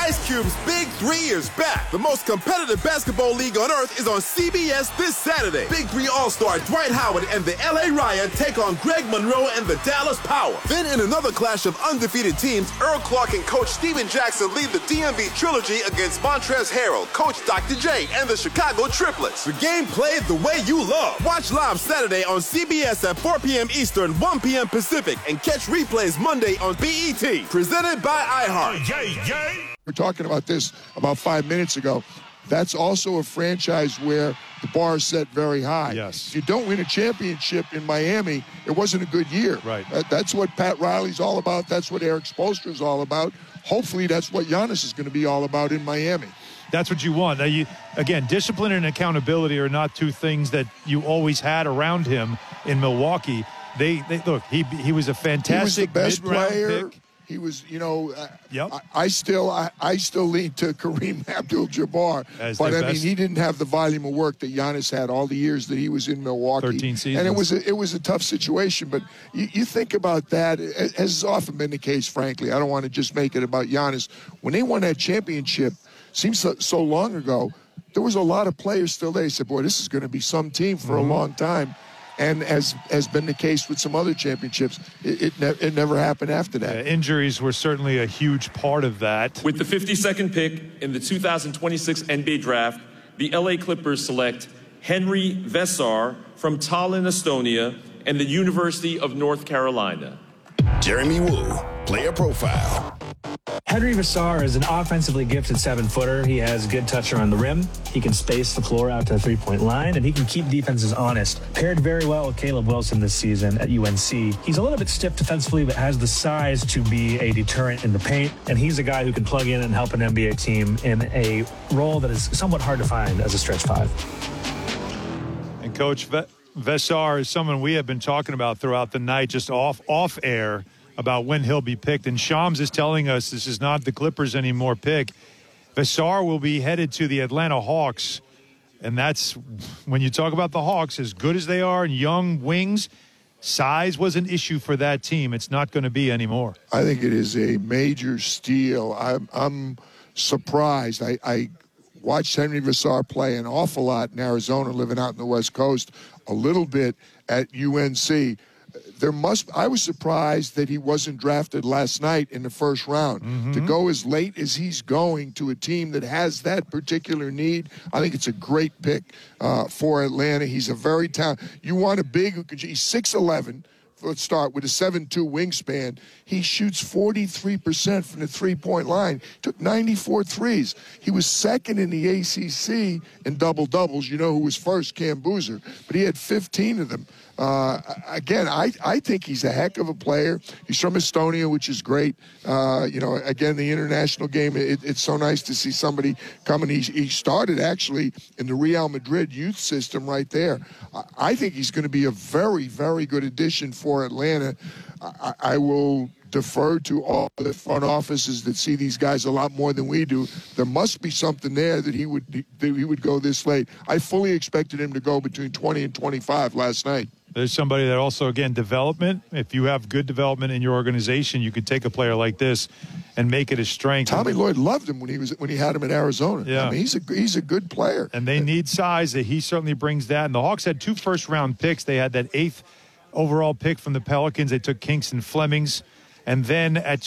Ice Cube's Big 3 is back. The most competitive basketball league on earth is on CBS this Saturday. Big 3 All-Star Dwight Howard and the LA Riot take on Greg Monroe and the Dallas Power. Then in another clash of undefeated teams, Earl Clark and Coach Steven Jackson lead the DMV Trilogy against Montrezl Harrell, Coach Dr. J, and the Chicago Triplets. The game played the way you love. Watch live Saturday on CBS at 4 p.m. Eastern, 1 p.m. Pacific, and catch replays Monday on BET. Presented by iHeart. We're talking about this about 5 minutes ago. That's also a franchise where the bar is set very high. Yes. If you don't win a championship in Miami, it wasn't a good year. Right. That's what Pat Riley's all about. That's what Eric Spoelstra is all about. Hopefully that's what Giannis is going to be all about in Miami. That's what you want. Now, again, discipline and accountability are not two things that you always had around him in Milwaukee. They look, he was a fantastic mid-round player. Pick. He was, Yep. I still lean to Kareem Abdul-Jabbar. But, I mean, he didn't have the volume of work that Giannis had all the years that he was in Milwaukee. 13 seasons. And it was a tough situation. But you think about that, as has often been the case, frankly. I don't want to just make it about Giannis. When they won that championship, seems so long ago, there was a lot of players still there. They said, boy, this is going to be some team for a long time. And as has been the case with some other championships, it never happened after that. Injuries were certainly a huge part of that. With the 52nd pick in the 2026 NBA Draft, the LA Clippers select Henry Vesar from Tallinn, Estonia, and the University of North Carolina. Jeremy Woo, player profile. Henry Vesar is an offensively gifted 7-footer. He has good touch around the rim. He can space the floor out to the three-point line, and he can keep defenses honest. Paired very well with Caleb Wilson this season at UNC. He's a little bit stiff defensively, but has the size to be a deterrent in the paint, and he's a guy who can plug in and help an NBA team in a role that is somewhat hard to find as a stretch five. And Coach Vesar is someone we have been talking about throughout the night, just off air, about when he'll be picked. And Shams is telling us this is not the Clippers anymore pick. Vesar will be headed to the Atlanta Hawks. And that's, when you talk about the Hawks, as good as they are and young wings, size was an issue for that team. It's not going to be anymore. I think it is a major steal. I'm surprised. I watched Henry Vesar play an awful lot in Arizona, living out in the West Coast, a little bit at UNC. I was surprised that he wasn't drafted last night in the first round. Mm-hmm. To go as late as he's going to a team that has that particular need, I think it's a great pick for Atlanta. He's a very talented. You want a big who can. He's 6'11". Let's start with a 7'2" wingspan. He shoots 43% from the three-point line. Took 94 threes. He was second in the ACC in double-doubles. You know who was first? Cam Boozer. But he had 15 of them. Again, I think he's a heck of a player. He's from Estonia, which is great. Again, the international game, it's so nice to see somebody coming. He started, actually, in the Real Madrid youth system right there. I think he's going to be a very, very good addition for Atlanta. I will defer to all the front offices that see these guys a lot more than we do. There must be something there that he would go this late. I fully expected him to go between 20 and 25 last night. There's somebody that also, again, development. If you have good development in your organization, you could take a player like this and make it a strength. Tommy Lloyd loved him when he had him in Arizona. Yeah. I mean, he's a good player. And they need size. That he certainly brings that. And the Hawks had 2 first-round picks. They had that 8th overall pick from the Pelicans. They took Kingston Flemings. And then at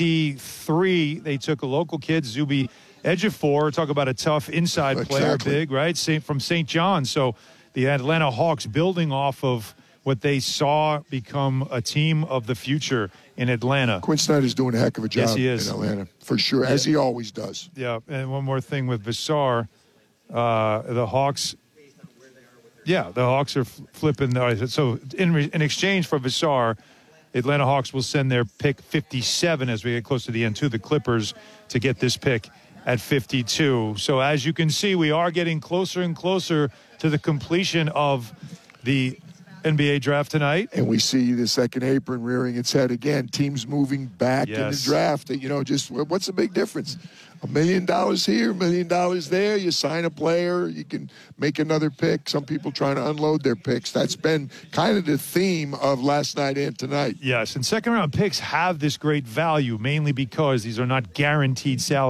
23, they took a local kid, Zuby Ejiofor. Talk about a tough inside player, big, right? From St. John's. So the Atlanta Hawks building off of what they saw become a team of the future in Atlanta. Quinn Snyder's doing a heck of a job in Atlanta, for sure, as he always does. Yeah, and one more thing with Vesar, the Hawks. Yeah, the Hawks are flipping. So in exchange for Vesar, Atlanta Hawks will send their pick 57 as we get close to the end to the Clippers to get this pick at 52. So as you can see, we are getting closer and closer to the completion of the NBA draft tonight. And we see the second apron rearing its head again. Teams moving back in the draft. Just what's the big difference? $1 million here, $1 million there. You sign a player, you can make another pick. Some people trying to unload their picks. That's been kind of the theme of last night and tonight. Yes, and second-round picks have this great value, mainly because these are not guaranteed salaries.